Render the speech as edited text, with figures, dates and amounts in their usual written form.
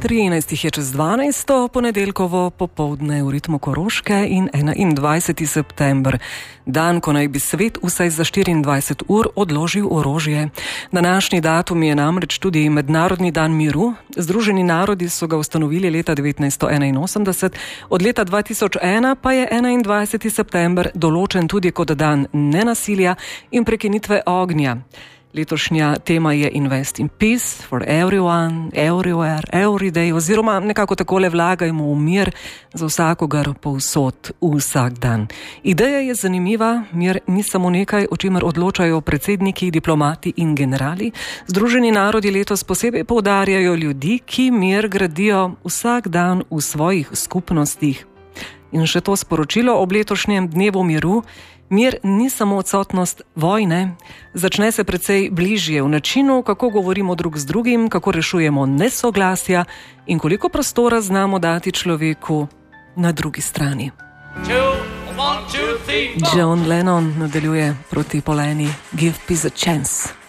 13 je čez 12, ponedeljkovo popoldne v ritmu Koroške in 21. september. Dan, ko naj bi svet vsaj za 24 ur odložil orožje. Današnji datum je namreč tudi Mednarodni dan miru. Združeni narodi so ga ustanovili leta 1981, od leta 2001 pa je 21. september določen tudi kot dan nenasilja in prekinitve ognja. Letošnja tema je Invest in Peace for Everyone, Everywhere, Everyday, oziroma nekako takole vlagajmo v mir za vsakogar povsod vsak dan. Ideja je zanimiva, mir ni samo nekaj, o čemer odločajo predsedniki, diplomati in generali. Združeni narodi letos posebej poudarjajo ljudi, ki mir gradijo vsak dan v svojih skupnostih. In še to sporočilo ob letošnjem dnevu miru. Mir ni samo odsotnost vojne, začne se precej bližje v načinu, kako govorimo drug z drugim, kako rešujemo nesoglasja in koliko prostora znamo dati človeku na drugi strani. John Lennon nadaljuje proti poleni Give Peace a Chance.